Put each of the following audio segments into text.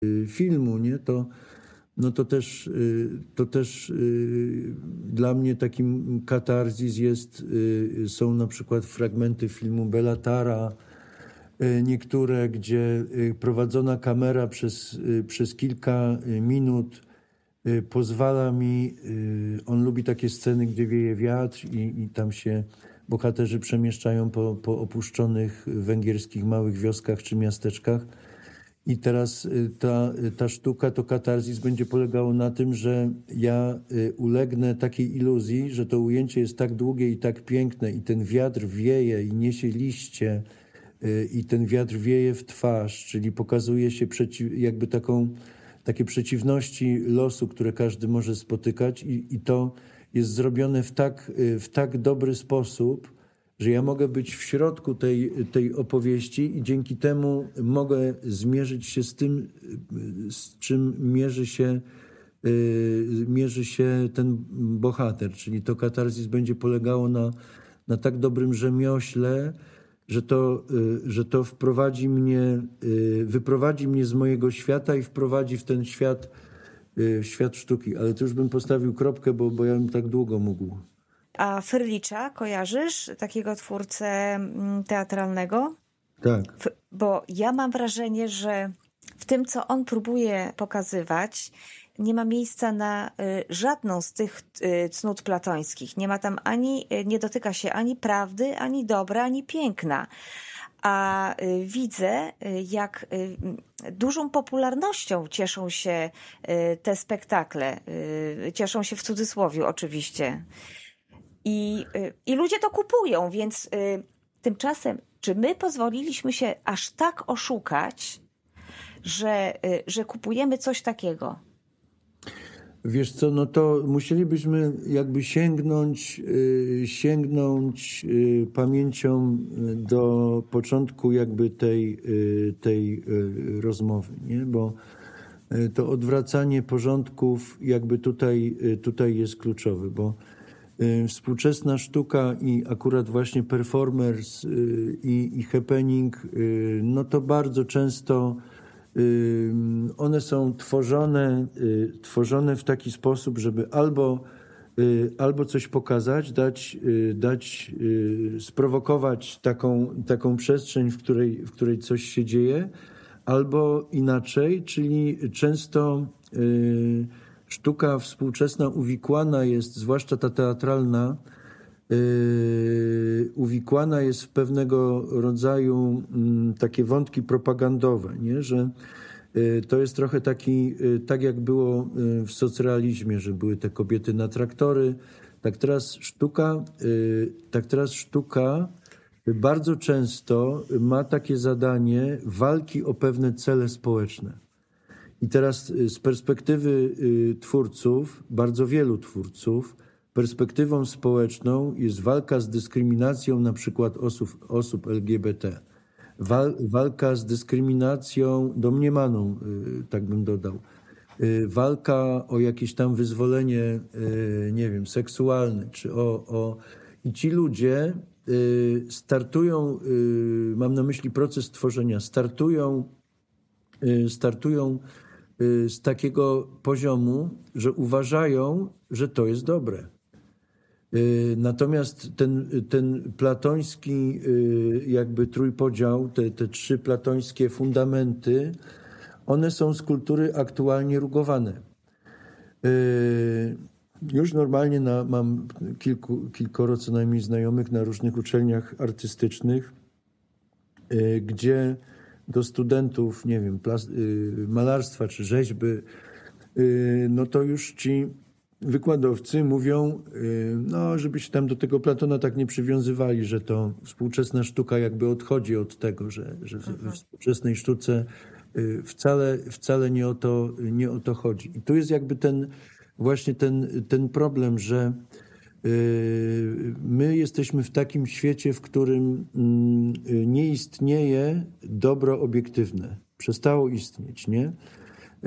filmu, nie? No to też dla mnie takim katarzis są na przykład fragmenty filmu Bellatara, niektóre, gdzie prowadzona kamera przez kilka minut pozwala mi, on lubi takie sceny, gdzie wieje wiatr i tam się bohaterzy przemieszczają po opuszczonych węgierskich małych wioskach czy miasteczkach. I teraz ta sztuka, to katarzis będzie polegało na tym, że ja ulegnę takiej iluzji, że to ujęcie jest tak długie i tak piękne i ten wiatr wieje i niesie liście i ten wiatr wieje w twarz, czyli pokazuje się jakby takie przeciwności losu, które każdy może spotykać i to jest zrobione w tak dobry sposób, że ja mogę być w środku tej opowieści i dzięki temu mogę zmierzyć się z tym, z czym mierzy się ten bohater. Czyli to katarzis będzie polegało na tak dobrym rzemiośle, że to wyprowadzi mnie z mojego świata i wprowadzi w ten świat sztuki. Ale to już bym postawił kropkę, bo ja bym tak długo mógł. A Frljića kojarzysz, takiego twórcę teatralnego? Tak. Bo ja mam wrażenie, że w tym, co on próbuje pokazywać, nie ma miejsca na żadną z tych cnót platońskich. Nie dotyka się ani prawdy, ani dobra, ani piękna. A widzę, jak dużą popularnością cieszą się te spektakle. Cieszą się w cudzysłowie oczywiście. I ludzie to kupują, więc tymczasem, czy my pozwoliliśmy się aż tak oszukać, że kupujemy coś takiego? Wiesz co, no to musielibyśmy jakby sięgnąć pamięcią do początku jakby tej rozmowy, nie? Bo to odwracanie porządków jakby tutaj jest kluczowe, bo współczesna sztuka i akurat właśnie performers i happening, no to bardzo często one są tworzone w taki sposób, żeby albo coś pokazać, sprowokować taką przestrzeń, w której coś się dzieje, albo inaczej, czyli często sztuka współczesna uwikłana jest, zwłaszcza ta teatralna, uwikłana jest w pewnego rodzaju takie wątki propagandowe, nie? Że to jest trochę tak jak było w socrealizmie, że były te kobiety na traktory. Tak teraz sztuka bardzo często ma takie zadanie walki o pewne cele społeczne. I teraz z perspektywy twórców, bardzo wielu twórców, perspektywą społeczną jest walka z dyskryminacją na przykład osób LGBT. Walka z dyskryminacją domniemaną, tak bym dodał. Walka o jakieś tam wyzwolenie, nie wiem, seksualne, I ci ludzie startują, mam na myśli proces tworzenia, startują z takiego poziomu, że uważają, że to jest dobre. Natomiast ten platoński jakby trójpodział, te trzy platońskie fundamenty, one są z kultury aktualnie rugowane. Już normalnie mam kilkoro co najmniej znajomych na różnych uczelniach artystycznych, gdzie do studentów, nie wiem, malarstwa czy rzeźby, no to już ci wykładowcy mówią, no, żeby się tam do tego Platona tak nie przywiązywali, że to współczesna sztuka jakby odchodzi od tego, że we współczesnej sztuce wcale nie o to chodzi. I tu jest jakby ten problem, że my jesteśmy w takim świecie, w którym nie istnieje dobro obiektywne. Przestało istnieć, nie?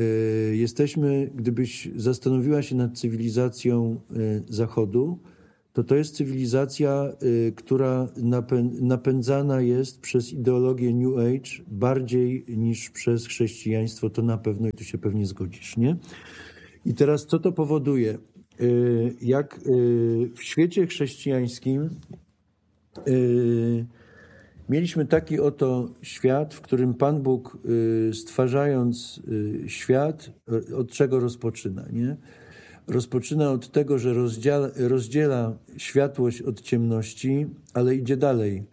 Gdybyś zastanowiła się nad cywilizacją Zachodu, to jest cywilizacja, która napędzana jest przez ideologię New Age bardziej niż przez chrześcijaństwo, to na pewno i tu się pewnie zgodzisz, nie? I teraz co to powoduje? Jak w świecie chrześcijańskim mieliśmy taki oto świat, w którym Pan Bóg, stwarzając świat, od czego rozpoczyna, nie? Rozpoczyna od tego, że rozdziela światłość od ciemności, ale idzie dalej.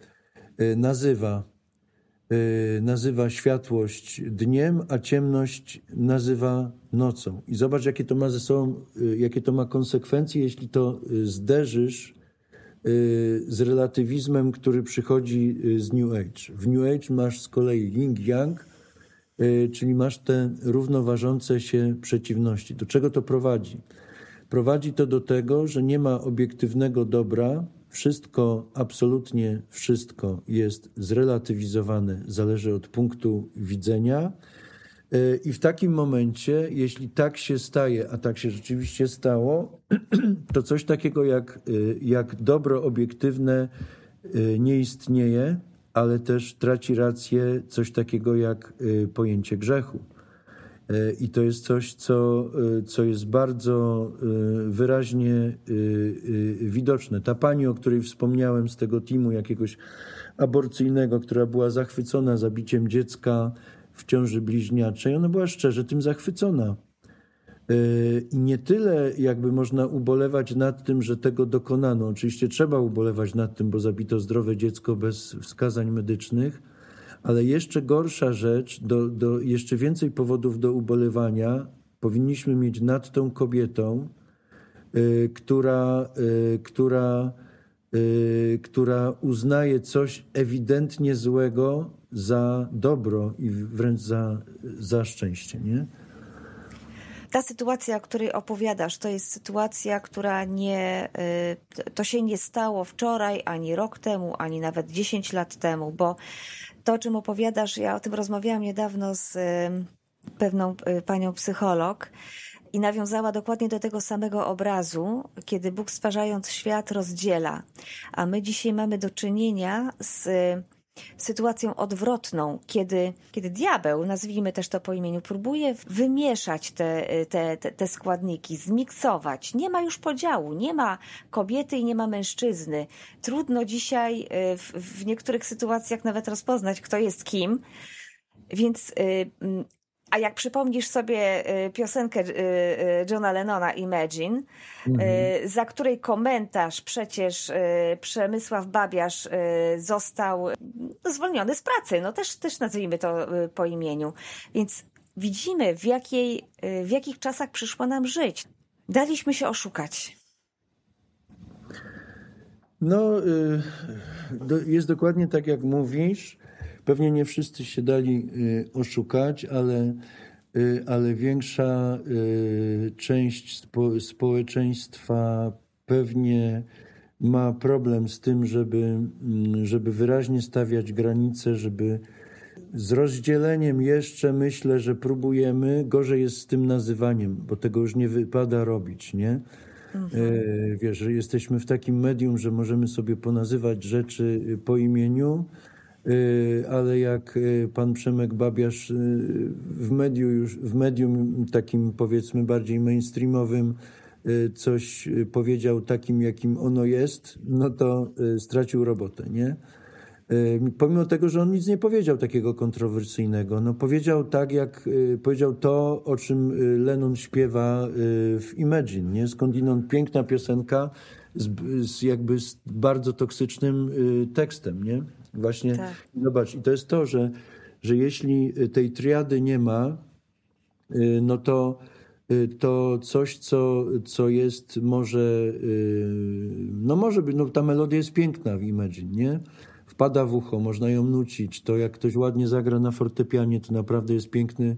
Nazywa światłość dniem, a ciemność nazywa nocą. I zobacz, jakie to ma ze sobą, jakie to ma konsekwencje, jeśli to zderzysz z relatywizmem, który przychodzi z New Age. W New Age masz z kolei yin-yang, czyli masz te równoważące się przeciwności. Do czego to prowadzi? Prowadzi to do tego, że nie ma obiektywnego dobra, wszystko, absolutnie wszystko jest zrelatywizowane, zależy od punktu widzenia. I w takim momencie, jeśli tak się staje, a tak się rzeczywiście stało, to coś takiego jak dobro obiektywne nie istnieje, ale też traci rację coś takiego jak pojęcie grzechu. I to jest coś, co jest bardzo wyraźnie widoczne. Ta pani, o której wspomniałem z tego teamu jakiegoś aborcyjnego, która była zachwycona zabiciem dziecka w ciąży bliźniaczej, ona była szczerze tym zachwycona. I nie tyle jakby można ubolewać nad tym, że tego dokonano. Oczywiście trzeba ubolewać nad tym, bo zabito zdrowe dziecko bez wskazań medycznych, ale jeszcze gorsza rzecz, jeszcze więcej powodów do ubolewania powinniśmy mieć nad tą kobietą, która uznaje coś ewidentnie złego za dobro i wręcz za szczęście, nie? Ta sytuacja, o której opowiadasz, to jest sytuacja, która to się nie stało wczoraj, ani rok temu, ani nawet 10 lat temu, bo to, o czym opowiadasz, ja o tym rozmawiałam niedawno z pewną panią psycholog i nawiązała dokładnie do tego samego obrazu, kiedy Bóg, stwarzając świat, rozdziela. A my dzisiaj mamy do czynienia z sytuacją odwrotną, kiedy diabeł, nazwijmy też to po imieniu, próbuje wymieszać te składniki, zmiksować. Nie ma już podziału, nie ma kobiety i nie ma mężczyzny. Trudno dzisiaj w niektórych sytuacjach nawet rozpoznać, kto jest kim. Więc a jak przypomnisz sobie piosenkę Johna Lennona Imagine, za której komentarz przecież Przemysław Babiarz został zwolniony z pracy, no też nazwijmy to po imieniu. Więc widzimy, w jakich czasach przyszło nam żyć. Daliśmy się oszukać. No, jest dokładnie tak, jak mówisz. Pewnie nie wszyscy się dali oszukać, ale większa część społeczeństwa pewnie ma problem z tym, żeby wyraźnie stawiać granice, żeby z rozdzieleniem jeszcze myślę, że próbujemy, gorzej jest z tym nazywaniem, bo tego już nie wypada robić, nie? Wiesz, że jesteśmy w takim medium, że możemy sobie ponazywać rzeczy po imieniu, ale jak pan Przemek Babiarz w medium takim powiedzmy bardziej mainstreamowym coś powiedział takim, jakim ono jest, no to stracił robotę, nie? Pomimo tego, że on nic nie powiedział takiego kontrowersyjnego. No powiedział tak, jak powiedział to, o czym Lennon śpiewa w Imagine, nie? Skądinąd piękna piosenka z bardzo toksycznym tekstem, nie? Właśnie, tak. Zobacz, i to jest to, że jeśli tej triady nie ma, no to coś, co jest może być, no ta melodia jest piękna w Imagine, nie? Wpada w ucho, można ją nucić, to jak ktoś ładnie zagra na fortepianie, to naprawdę jest piękny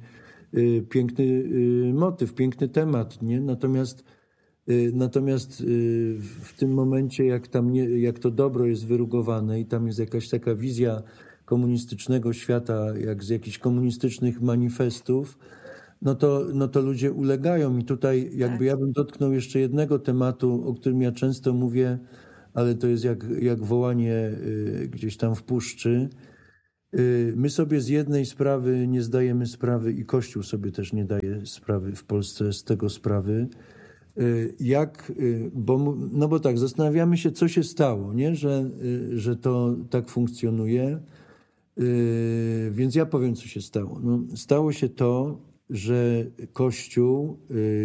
motyw, piękny temat, nie? Natomiast w tym momencie, jak to dobro jest wyrugowane i tam jest jakaś taka wizja komunistycznego świata, jak z jakichś komunistycznych manifestów, no to ludzie ulegają. I tutaj jakby ja bym dotknął jeszcze jednego tematu, o którym ja często mówię, ale to jest jak wołanie gdzieś tam w puszczy. My sobie z jednej sprawy nie zdajemy sprawy i Kościół sobie też nie daje sprawy w Polsce z tego sprawy. Bo tak, zastanawiamy się, co się stało, nie? Że to tak funkcjonuje. Więc ja powiem, co się stało. No, stało się to, że Kościół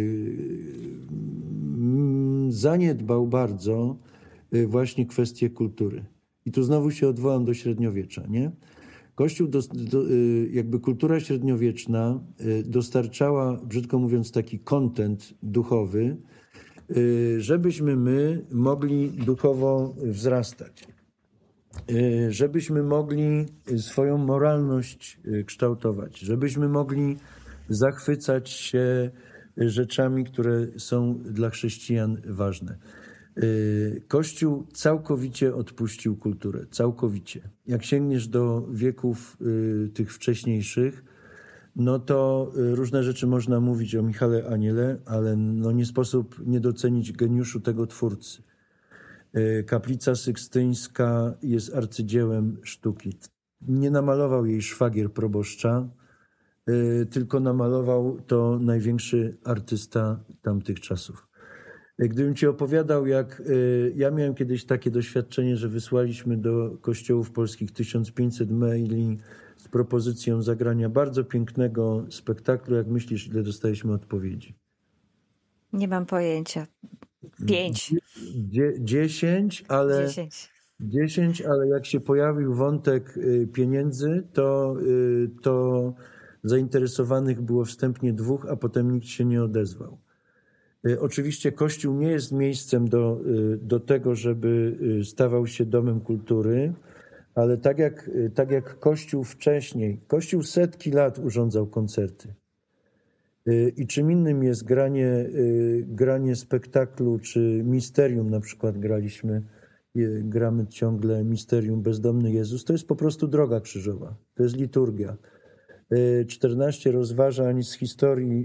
zaniedbał bardzo właśnie kwestię kultury. I tu znowu się odwołam do średniowiecza, nie? Kościół, jakby kultura średniowieczna dostarczała, brzydko mówiąc, taki content duchowy, żebyśmy my mogli duchowo wzrastać. Żebyśmy mogli swoją moralność kształtować, żebyśmy mogli zachwycać się rzeczami, które są dla chrześcijan ważne. Kościół całkowicie odpuścił kulturę, całkowicie. Jak sięgniesz do wieków tych wcześniejszych, no to różne rzeczy można mówić o Michale Aniele, ale no nie sposób nie docenić geniuszu tego twórcy. Kaplica Sykstyńska jest arcydziełem sztuki. Nie namalował jej szwagier proboszcza, tylko namalował to największy artysta tamtych czasów. Gdybym ci opowiadał, jak ja miałem kiedyś takie doświadczenie, że wysłaliśmy do kościołów polskich 1500 maili z propozycją zagrania bardzo pięknego spektaklu. Jak myślisz, ile dostaliśmy odpowiedzi? Nie mam pojęcia. 5. 10, ale 10, ale jak się pojawił wątek pieniędzy, to zainteresowanych było wstępnie 2, a potem nikt się nie odezwał. Oczywiście Kościół nie jest miejscem do tego, żeby stawał się domem kultury, ale tak jak Kościół wcześniej, Kościół setki lat urządzał koncerty. I czym innym jest granie spektaklu, czy misterium na przykład gramy ciągle misterium Bezdomny Jezus, to jest po prostu droga krzyżowa, to jest liturgia. 14 rozważań z historii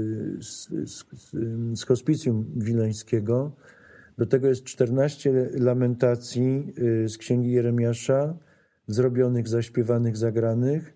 z hospicjum wileńskiego. Do tego jest 14 lamentacji z Księgi Jeremiasza, zrobionych, zaśpiewanych, zagranych.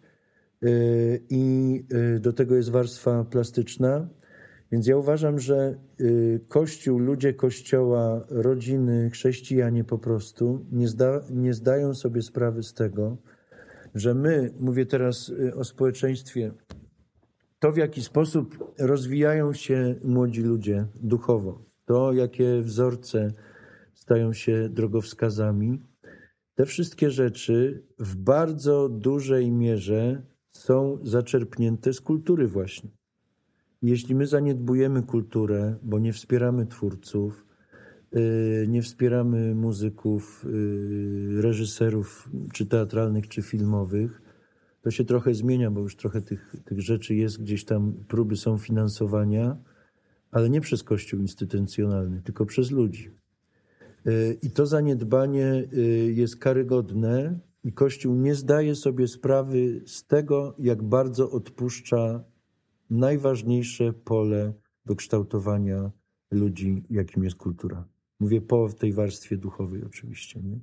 I do tego jest warstwa plastyczna. Więc ja uważam, że Kościół, ludzie Kościoła, rodziny, chrześcijanie po prostu nie zdają sobie sprawy z tego, że my, mówię teraz o społeczeństwie, to w jaki sposób rozwijają się młodzi ludzie duchowo, to jakie wzorce stają się drogowskazami, te wszystkie rzeczy w bardzo dużej mierze są zaczerpnięte z kultury właśnie. Jeśli my zaniedbujemy kulturę, bo nie wspieramy twórców, nie wspieramy muzyków, reżyserów, czy teatralnych, czy filmowych, to się trochę zmienia, bo już trochę tych rzeczy jest, gdzieś tam próby są finansowania, ale nie przez Kościół instytucjonalny, tylko przez ludzi. I to zaniedbanie jest karygodne i Kościół nie zdaje sobie sprawy z tego, jak bardzo odpuszcza najważniejsze pole do kształtowania ludzi, jakim jest kultura. Mówię po tej warstwie duchowej oczywiście. Nie?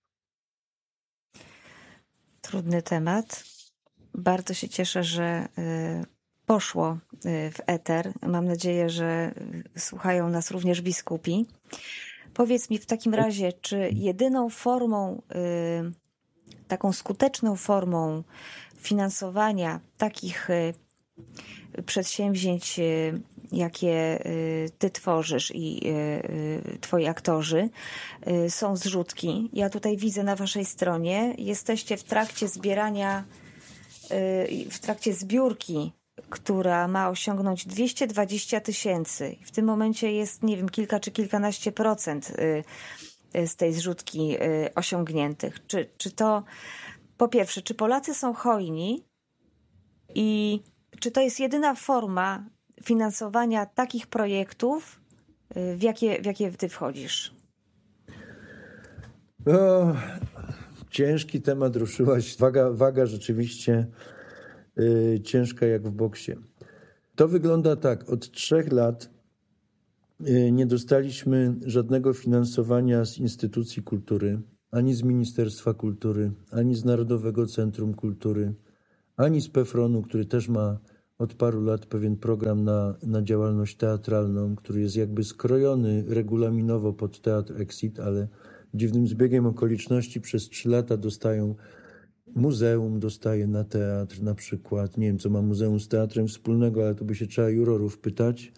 Trudny temat. Bardzo się cieszę, że poszło w eter. Mam nadzieję, że słuchają nas również biskupi. Powiedz mi w takim razie, czy jedyną formą, taką skuteczną formą finansowania takich przedsięwzięć, jakie ty tworzysz i twoi aktorzy, są zrzutki. Ja tutaj widzę na waszej stronie, jesteście w trakcie zbierania, w trakcie zbiórki, która ma osiągnąć 220 000. W tym momencie jest, nie wiem, kilka czy kilkanaście procent z tej zrzutki osiągniętych. Czy to, po pierwsze, czy Polacy są hojni i czy to jest jedyna forma finansowania takich projektów, w jakie ty wchodzisz? O, ciężki temat ruszyłaś. Waga rzeczywiście ciężka jak w boksie. To wygląda tak. Od 3 lat nie dostaliśmy żadnego finansowania z instytucji kultury, ani z Ministerstwa Kultury, ani z Narodowego Centrum Kultury, ani z PFRON-u, który też ma od paru lat pewien program na działalność teatralną, który jest jakby skrojony regulaminowo pod Teatr Exit, ale dziwnym zbiegiem okoliczności przez 3 lata dostają, muzeum dostaje na teatr na przykład. Nie wiem, co ma muzeum z teatrem wspólnego, ale to by się trzeba jurorów pytać.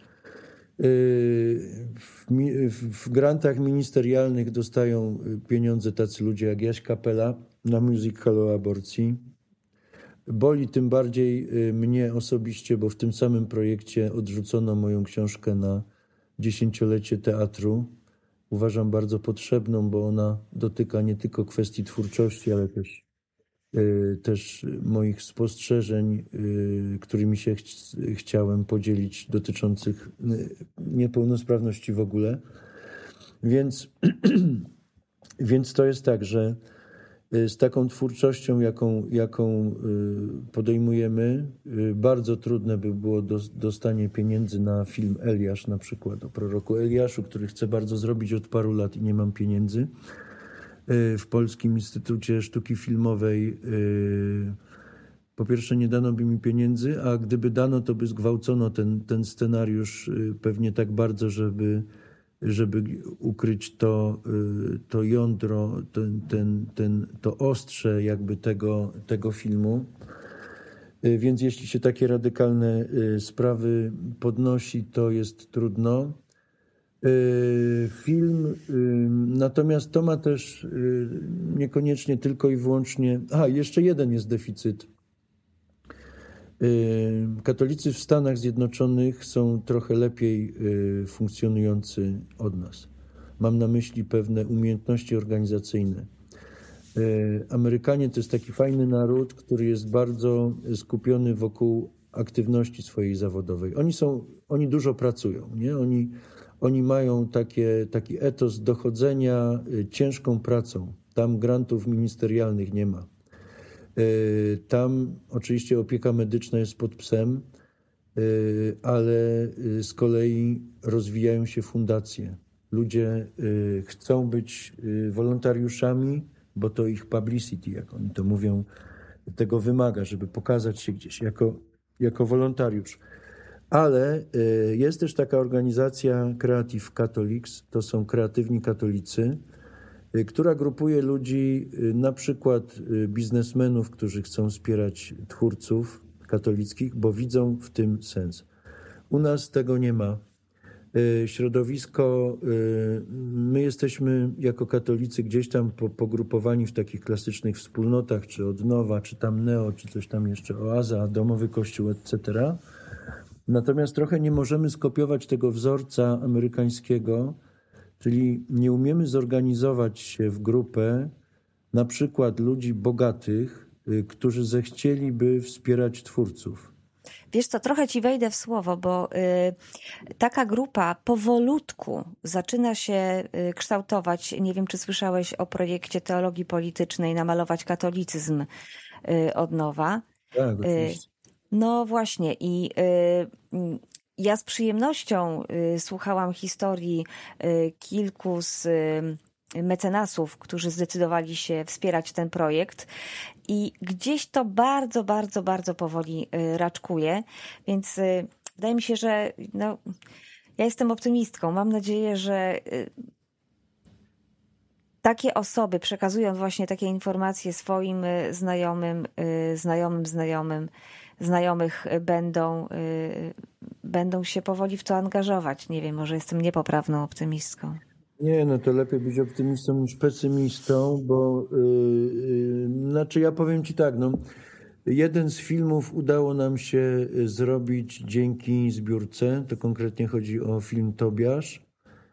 W grantach ministerialnych dostają pieniądze tacy ludzie jak Jaś Kapela na Music Hall o aborcji. Boli tym bardziej mnie osobiście, bo w tym samym projekcie odrzucono moją książkę na 10-lecie teatru. Uważam bardzo potrzebną, bo ona dotyka nie tylko kwestii twórczości, ale też moich spostrzeżeń, którymi się chciałem podzielić, dotyczących niepełnosprawności w ogóle. Więc to jest tak, że z taką twórczością, jaką podejmujemy, bardzo trudne by było dostanie pieniędzy na film Eliasz, na przykład o proroku Eliaszu, który chcę bardzo zrobić od paru lat i nie mam pieniędzy. W Polskim Instytucie Sztuki Filmowej po pierwsze nie dano by mi pieniędzy, a gdyby dano, to by zgwałcono ten scenariusz pewnie tak bardzo, żeby ukryć to jądro, to ostrze jakby tego filmu. Więc jeśli się takie radykalne sprawy podnosi, to jest trudno. Film, natomiast to ma też niekoniecznie tylko i wyłącznie... jeszcze jeden jest deficyt. Katolicy w Stanach Zjednoczonych są trochę lepiej funkcjonujący od nas. Mam na myśli pewne umiejętności organizacyjne. Amerykanie to jest taki fajny naród, który jest bardzo skupiony wokół aktywności swojej zawodowej. Oni dużo pracują, nie? Oni mają taki etos dochodzenia ciężką pracą. Tam grantów ministerialnych nie ma. Tam oczywiście opieka medyczna jest pod psem, ale z kolei rozwijają się fundacje. Ludzie chcą być wolontariuszami, bo to ich publicity, jak oni to mówią, tego wymaga, żeby pokazać się gdzieś jako wolontariusz. Ale jest też taka organizacja Creative Catholics, to są kreatywni katolicy, która grupuje ludzi, na przykład biznesmenów, którzy chcą wspierać twórców katolickich, bo widzą w tym sens. U nas tego nie ma. Środowisko, my jesteśmy jako katolicy gdzieś tam pogrupowani w takich klasycznych wspólnotach, czy Odnowa, czy tam Neo, czy coś tam jeszcze Oaza, Domowy Kościół, etc. Natomiast trochę nie możemy skopiować tego wzorca amerykańskiego, czyli nie umiemy zorganizować się w grupę na przykład ludzi bogatych, którzy zechcieliby wspierać twórców. Wiesz co, trochę ci wejdę w słowo, bo taka grupa powolutku zaczyna się kształtować. Nie wiem, czy słyszałeś o projekcie teologii politycznej Namalować katolicyzm od nowa. Tak, oczywiście. No właśnie i ja z przyjemnością słuchałam historii kilku z mecenasów, którzy zdecydowali się wspierać ten projekt i gdzieś to bardzo, bardzo, bardzo powoli raczkuje, więc wydaje mi się, że ja jestem optymistką. Mam nadzieję, że takie osoby przekazują właśnie takie informacje swoim znajomych będą się powoli w to angażować. Nie wiem, może jestem niepoprawną optymistką. Nie, to lepiej być optymistą niż pesymistą, bo ja powiem ci tak, jeden z filmów udało nam się zrobić dzięki zbiórce, to konkretnie chodzi o film Tobiasz.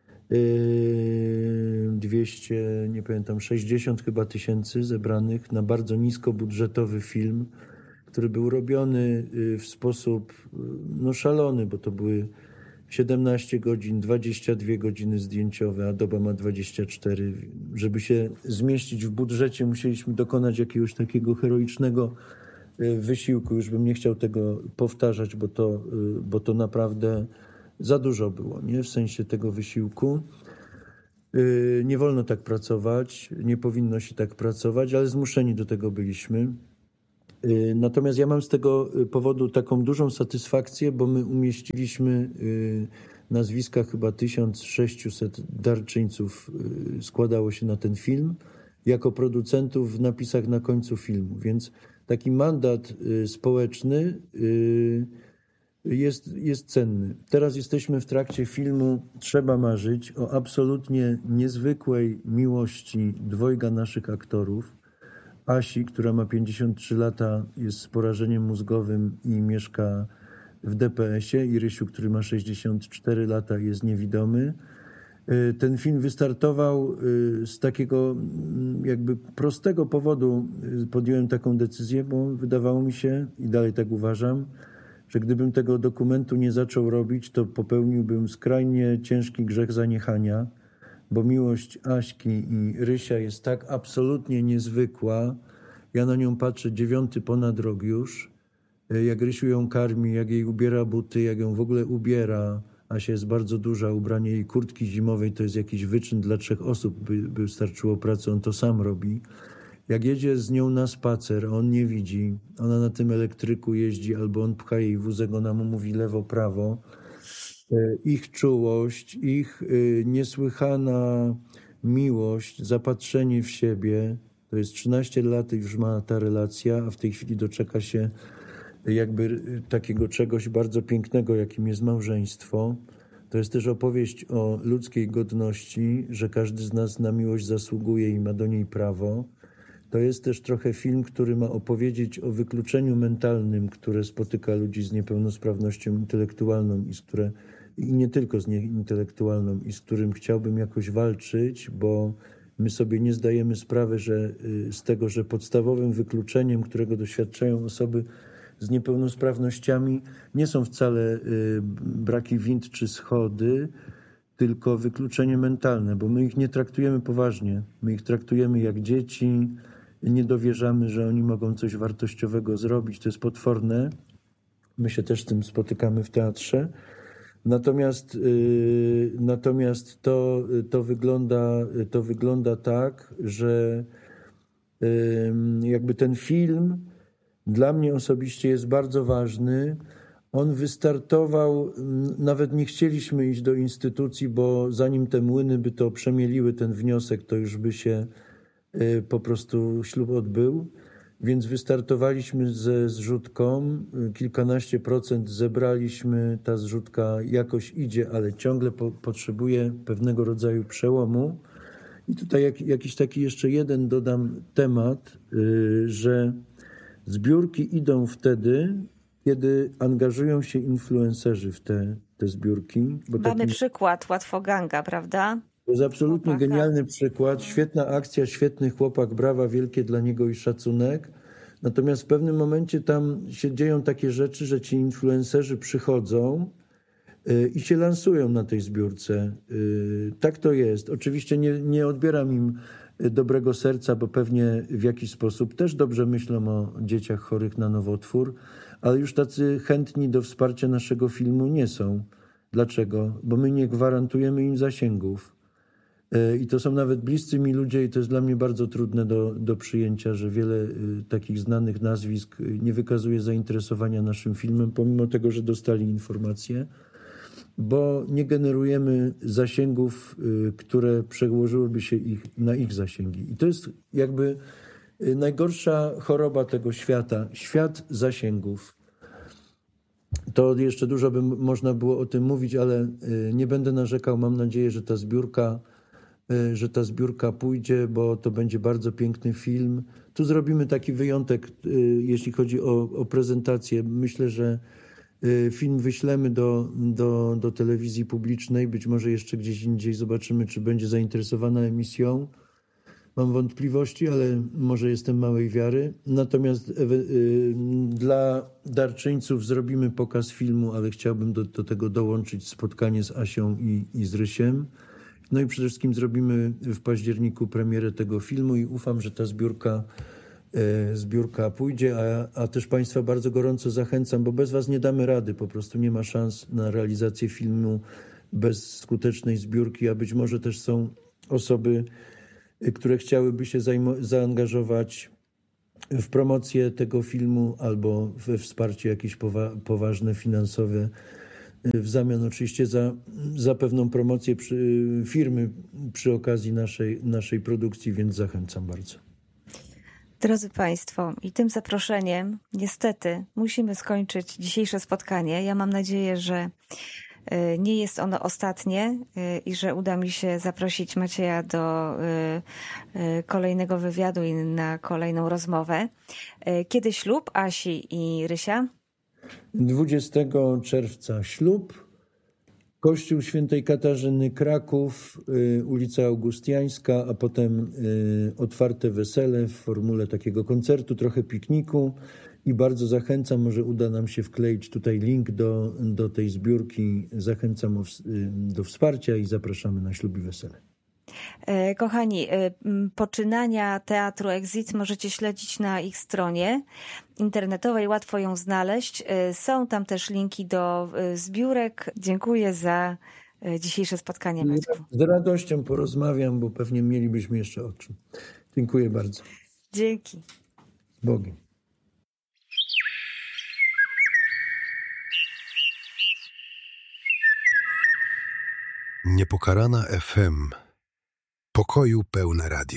60 chyba tysięcy zebranych na bardzo niskobudżetowy film, który był robiony w sposób szalony, bo to były 17 godzin, 22 godziny zdjęciowe, a doba ma 24. Żeby się zmieścić w budżecie, musieliśmy dokonać jakiegoś takiego heroicznego wysiłku. Już bym nie chciał tego powtarzać, bo to naprawdę za dużo było, nie? W sensie tego wysiłku. Nie wolno tak pracować, nie powinno się tak pracować, ale zmuszeni do tego byliśmy. Natomiast ja mam z tego powodu taką dużą satysfakcję, bo my umieściliśmy nazwiska chyba 1600 darczyńców składało się na ten film jako producentów w napisach na końcu filmu, więc taki mandat społeczny jest cenny. Teraz jesteśmy w trakcie filmu Trzeba marzyć o absolutnie niezwykłej miłości dwojga naszych aktorów. Asi, która ma 53 lata, jest z porażeniem mózgowym i mieszka w DPS-ie, i Rysiu, który ma 64 lata, jest niewidomy. Ten film wystartował z takiego jakby prostego powodu. Podjąłem taką decyzję, bo wydawało mi się, i dalej tak uważam, że gdybym tego dokumentu nie zaczął robić, to popełniłbym skrajnie ciężki grzech zaniechania, bo miłość Aśki i Rysia jest tak absolutnie niezwykła. Ja na nią patrzę 9. ponad rok już. Jak Rysiu ją karmi, jak jej ubiera buty, jak ją w ogóle ubiera. Asia jest bardzo duża, ubranie jej kurtki zimowej to jest jakiś wyczyn dla 3 osób, by wystarczyło pracy, on to sam robi. Jak jedzie z nią na spacer, on nie widzi, ona na tym elektryku jeździ, albo on pcha jej wózek, ona mu mówi lewo, prawo. Ich czułość, ich niesłychana miłość, zapatrzenie w siebie, to jest 13 lat i już ma ta relacja, a w tej chwili doczeka się jakby takiego czegoś bardzo pięknego, jakim jest małżeństwo. To jest też opowieść o ludzkiej godności, że każdy z nas na miłość zasługuje i ma do niej prawo. To jest też trochę film, który ma opowiedzieć o wykluczeniu mentalnym, które spotyka ludzi z niepełnosprawnością intelektualną i nie tylko z intelektualną, i z którym chciałbym jakoś walczyć, bo my sobie nie zdajemy sprawy, z tego, że podstawowym wykluczeniem, którego doświadczają osoby z niepełnosprawnościami, nie są wcale braki wind czy schody, tylko wykluczenie mentalne, bo my ich nie traktujemy poważnie. My ich traktujemy jak dzieci, nie dowierzamy, że oni mogą coś wartościowego zrobić. To jest potworne. My się też z tym spotykamy w teatrze. Natomiast to wygląda tak, że jakby ten film dla mnie osobiście jest bardzo ważny. On wystartował, nawet nie chcieliśmy iść do instytucji, bo zanim te młyny by to przemieliły, ten wniosek, to już by się po prostu ślub odbył. Więc wystartowaliśmy ze zrzutką, kilkanaście procent zebraliśmy, ta zrzutka jakoś idzie, ale ciągle potrzebuje pewnego rodzaju przełomu. I tutaj jakiś taki jeszcze jeden dodam temat, że zbiórki idą wtedy, kiedy angażują się influencerzy w te zbiórki. Mamy przykład Łatwoganga, prawda? To jest absolutnie genialny przykład, świetna akcja, świetny chłopak, brawa wielkie dla niego i szacunek. Natomiast w pewnym momencie tam się dzieją takie rzeczy, że ci influencerzy przychodzą i się lansują na tej zbiórce. Tak to jest. Oczywiście nie odbieram im dobrego serca, bo pewnie w jakiś sposób też dobrze myślą o dzieciach chorych na nowotwór, ale już tacy chętni do wsparcia naszego filmu nie są. Dlaczego? Bo my nie gwarantujemy im zasięgów. I to są nawet bliscy mi ludzie i to jest dla mnie bardzo trudne do przyjęcia, że wiele takich znanych nazwisk nie wykazuje zainteresowania naszym filmem, pomimo tego, że dostali informacje, bo nie generujemy zasięgów, które przełożyłyby się na ich zasięgi. I to jest jakby najgorsza choroba tego świata, świat zasięgów. To jeszcze dużo by można było o tym mówić, ale nie będę narzekał. Mam nadzieję, że ta zbiórka pójdzie, bo to będzie bardzo piękny film. Tu zrobimy taki wyjątek, jeśli chodzi o prezentację. Myślę, że film wyślemy do telewizji publicznej, być może jeszcze gdzieś indziej. Zobaczymy, czy będzie zainteresowana emisją. Mam wątpliwości, ale może jestem małej wiary. Natomiast dla darczyńców zrobimy pokaz filmu, ale chciałbym do tego dołączyć spotkanie z Asią i z Rysiem. No i przede wszystkim zrobimy w październiku premierę tego filmu i ufam, że ta zbiórka zbiórka pójdzie, a też Państwa bardzo gorąco zachęcam, bo bez Was nie damy rady, po prostu nie ma szans na realizację filmu bez skutecznej zbiórki, a być może też są osoby, które chciałyby się zaangażować w promocję tego filmu albo we wsparcie jakieś poważne finansowe, w zamian oczywiście za pewną promocję firmy przy okazji naszej produkcji, więc zachęcam bardzo. Drodzy Państwo, i tym zaproszeniem niestety musimy skończyć dzisiejsze spotkanie. Ja mam nadzieję, że nie jest ono ostatnie i że uda mi się zaprosić Macieja do kolejnego wywiadu i na kolejną rozmowę. Kiedy ślub Asi i Rysia? 20 czerwca ślub. Kościół Świętej Katarzyny, Kraków, ulica Augustiańska, a potem otwarte wesele w formule takiego koncertu, trochę pikniku i bardzo zachęcam, może uda nam się wkleić tutaj link do tej zbiórki. Zachęcam do wsparcia i zapraszamy na ślub i wesele. Kochani, poczynania Teatru Exit możecie śledzić na ich stronie internetowej, łatwo ją znaleźć. Są tam też linki do zbiórek. Dziękuję za dzisiejsze spotkanie, Maćku. Z radością porozmawiam, bo pewnie mielibyśmy jeszcze o czym. Dziękuję bardzo. Dzięki. Z Bogiem. Niepokalana FM. Pokoju pełne radio.